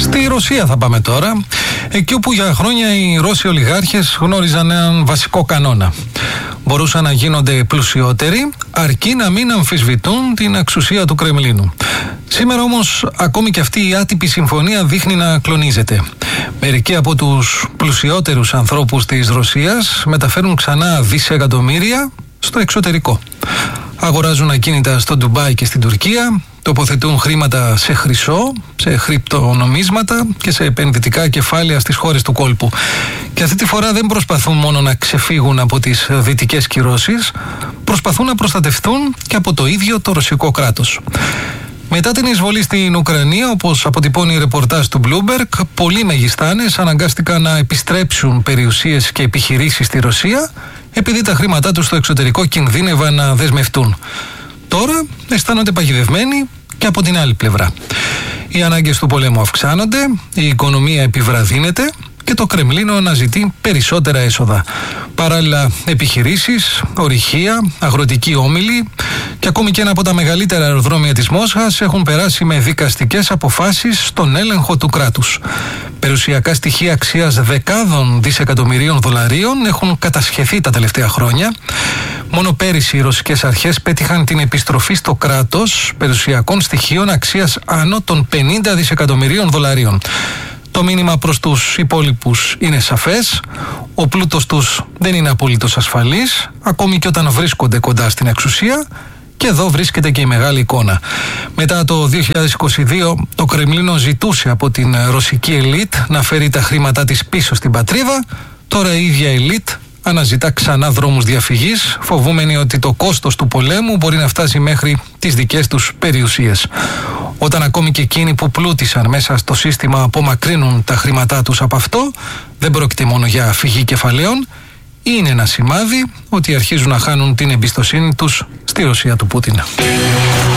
Στη Ρωσία θα πάμε τώρα, εκεί όπου για χρόνια οι Ρώσοι ολιγάρχες γνώριζαν έναν βασικό κανόνα. Μπορούσαν να γίνονται πλουσιότεροι, αρκεί να μην αμφισβητούν την εξουσία του Κρεμλίνου. Σήμερα όμως ακόμη και αυτή η άτυπη συμφωνία δείχνει να κλονίζεται. Μερικοί από τους πλουσιότερους ανθρώπους της Ρωσίας μεταφέρουν ξανά δισεκατομμύρια στο εξωτερικό. Αγοράζουν ακίνητα στο Ντουμπάι και στην Τουρκία, τοποθετούν χρήματα σε χρυσό, σε κρυπτονομίσματα και σε επενδυτικά κεφάλαια στις χώρες του κόλπου. Και αυτή τη φορά δεν προσπαθούν μόνο να ξεφύγουν από τις δυτικές κυρώσεις, προσπαθούν να προστατευτούν και από το ίδιο το ρωσικό κράτος. Μετά την εισβολή στην Ουκρανία, όπως αποτυπώνει ρεπορτάζ του Bloomberg, πολλοί μεγιστάνες αναγκάστηκαν να επιστρέψουν περιουσίες και επιχειρήσεις στη Ρωσία, επειδή τα χρήματά τους στο εξωτερικό κινδύνευαν να δεσμευτούν. Τώρα αισθάνονται παγιδευμένοι και από την άλλη πλευρά. Οι ανάγκες του πολέμου αυξάνονται, η οικονομία επιβραδύνεται και το Κρεμλίνο αναζητεί περισσότερα έσοδα. Παράλληλα, επιχειρήσεις, ορυχεία, αγροτικοί όμιλοι και ακόμη και ένα από τα μεγαλύτερα αεροδρόμια της Μόσχας έχουν περάσει με δικαστικές αποφάσεις στον έλεγχο του κράτους. Περιουσιακά στοιχεία αξίας δεκάδων δισεκατομμυρίων δολαρίων έχουν κατασχεθεί τα τελευταία χρόνια. Μόνο πέρυσι οι ρωσικές αρχές πέτυχαν την επιστροφή στο κράτος περιουσιακών στοιχείων αξίας άνω των 50 δισεκατομμυρίων δολαρίων. Το μήνυμα προς τους υπόλοιπους είναι σαφές, ο πλούτος τους δεν είναι απολύτως ασφαλής, ακόμη και όταν βρίσκονται κοντά στην εξουσία, και εδώ βρίσκεται και η μεγάλη εικόνα. Μετά το 2022 το Κρεμλίνο ζητούσε από την ρωσική ελίτ να φέρει τα χρήματά της πίσω στην πατρίδα, τώρα η ίδια ελίτ αναζητά ξανά δρόμους διαφυγής, φοβούμενοι ότι το κόστος του πολέμου μπορεί να φτάσει μέχρι τις δικές τους περιουσίες. Όταν ακόμη και εκείνοι που πλούτησαν μέσα στο σύστημα απομακρύνουν τα χρήματά τους από αυτό, δεν πρόκειται μόνο για φυγή κεφαλαίων, είναι ένα σημάδι ότι αρχίζουν να χάνουν την εμπιστοσύνη τους στη Ρωσία του Πούτιν.